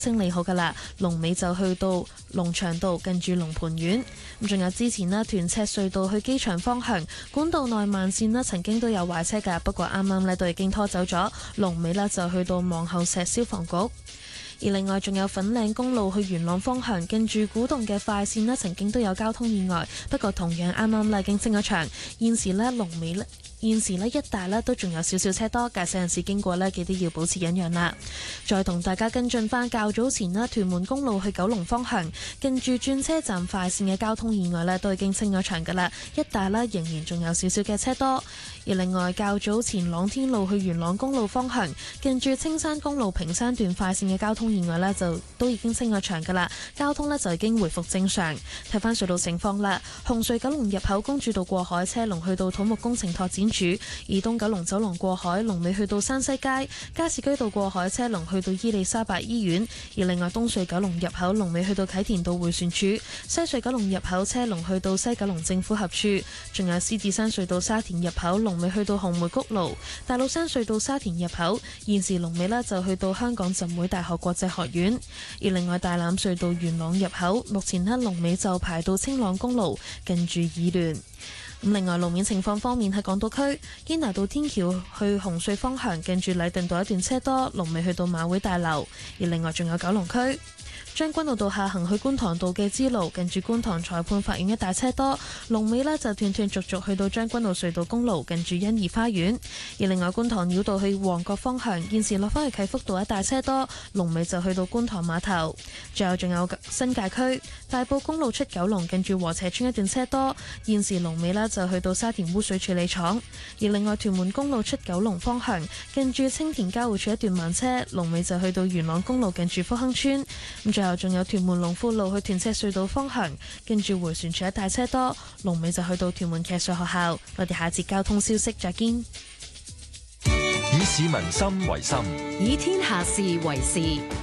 清理好噶啦，龍尾就去到龍翔道近住龍蟠苑。咁仲有之前啦，屯赤隧道去機場方向管道內慢線啦，曾經都有壞車噶，不過啱啱呢都已經拖走咗，龍尾呢就去到望后石消防局。而另外仲有粉嶺公路去元朗方向近住古洞嘅快線呢，曾經都有交通意外，不過同樣啱啱已經清咗場，現時呢龍尾呢一帶呢都仲有少少車多，駕駛人士經過呢記得要保持忍讓啦。再同大家跟進翻較早前呢屯門公路去九龍方向近住轉車站快線嘅交通意外呢都已經清咗場噶啦，一帶呢仍然仲有少少嘅車多。而另外較早前朗天路去元朗公路方向近住青山公路屏山段快線嘅交通意外呢就都已經清咗場噶啦，交通呢就已經回復正常。睇翻隧道情況啦，紅隧九龍入口公主道過海車龍去到土木工程拓展署，而東九龍走廊過海龍尾去到山西街，加士居道過海車龍去到伊利沙伯醫院。而另外東隧九龍入口龍尾去到啟田道迴旋處，西隧九龍入口車龍去到西九龍政府合署，仲有獅子山隧道沙田入口龍尾去到紅梅谷路，大老山隧道沙田入口現時龍尾呢就去到香港浸會大學國際學院。而另外大欖隧道元朗入口目前呢龍尾就排到青朗公路近住議聯。咁另外路面情況方面，喺港島區堅拿道天橋去紅隧方向近住禮頓道一段車多，龍尾去到馬會大樓。而另外仲有九龍區將軍澳道下行去觀塘道嘅支路近住觀塘裁判法院一帶車多，龍尾呢就斷斷續續去到將軍澳隧道公路近住欣怡花園。而另外觀塘繞道去旺角方向現時落返去啟福道一帶車多，龍尾就去到觀塘碼頭。最後仲有新界區大埔公路出九龍近住禾輋邨一段車多，現時龍尾呢就去到沙田污水處理廠。而另外屯門公路出九龍方向近住青田交匯處一段慢車，龍尾就去到元朗公路近住福亨村。最後仲有屯門龍富路去屯赤隧道方向跟住迴旋處一帶車多，龍尾就去到屯門騎術學校。我哋下節交通消息再見。 以市民心為心， 以天下事為事。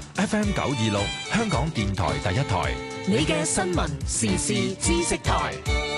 FM 926香港電台第一台， 你嘅新聞時事知識台。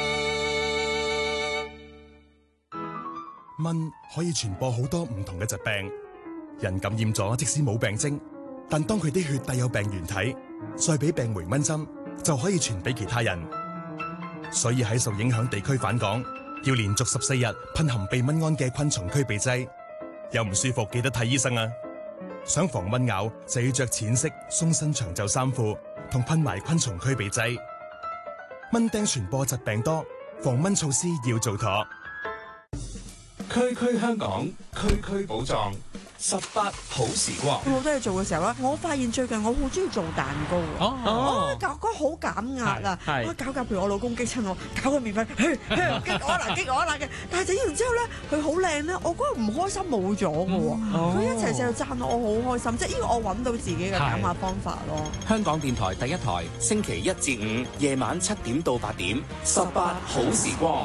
蚊可以傳播好多唔同嘅疾病，人感染咗即使冇病徵，但當佢啲血帶有病原體，再俾病媒蚊針，就可以傳俾其他人。所以喺受影響地區返港，要連續14日噴含避蚊胺嘅昆蟲驅避劑。有唔舒服記得睇醫生啊！想防蚊咬就要着淺色鬆身長袖衫褲，同噴埋昆蟲驅避劑。蚊叮傳播疾病多，防蚊措施要做妥。 區區香港，區區寶藏，18好時光。 好多嘢做嘅時候咧，我發現最近我好中意做蛋糕啊！搞好減壓啊！我搞譬如我老公激親我，搞個麵粉，激我啦嘅。但係整完之後咧，佢好靚咧，我嗰個唔開心冇咗嘅喎。佢一齊成日讚我好開心，即係呢個我揾到自己嘅減壓方法咯。 香港電台第一台，星期1至5夜晚7點到8點，18好時光。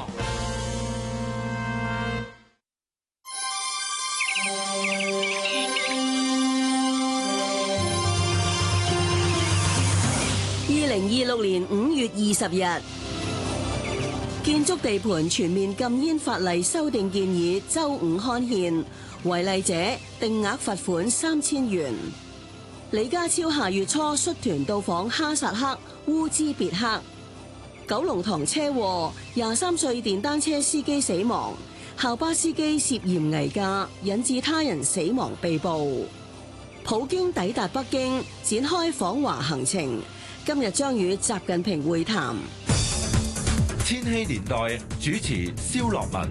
2026年5月20日，建築地盤全面禁煙法例修訂建議周五刊憲，違例者定額罰款3000元。李家超下月初率團到訪哈薩克烏茲別克。九龍塘車禍，23歲電單車司機死亡，校巴司機涉嫌危駕，引致他人死亡被捕。普京抵達北京，展開訪華行程。今日將與習近平會談。 千禧年代主持蕭樂文。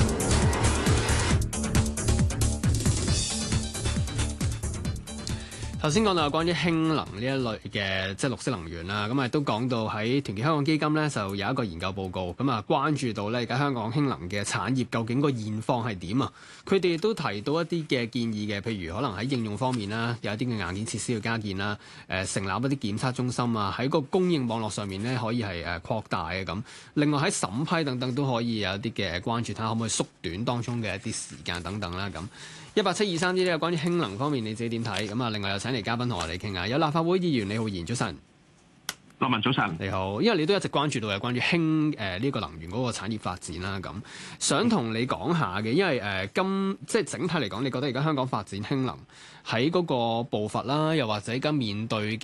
頭先講到關於氫能呢一類嘅即係綠色能源啦，咁啊都講到喺團結香港基金咧就有一個研究報告，咁啊關注到咧而家香港氫能嘅產業究竟個現況係點啊？佢哋都提到一啲嘅建議嘅，譬如可能喺應用方面啦，有一啲嘅硬件設施要加建啦，成立一啲檢測中心啊，喺個供應網絡上面咧可以係擴大嘅咁。另外喺審批等等都可以有一啲嘅關注，睇下可唔可以縮短當中嘅一啲時間等等啦咁。18723呢個關於氫能方面你自己點睇？咁啊，另外有請嚟嘉賓同我哋傾下，有立法會議員李浩然，早晨。 羅文早晨， 你好，因為你都一直關注到有關於氫呢個能源嗰個產業發展啦，咁想同你講下嘅，因為即係整體嚟講，你覺得而家香港發展氫能喺嗰個步伐啦，又或者而家面對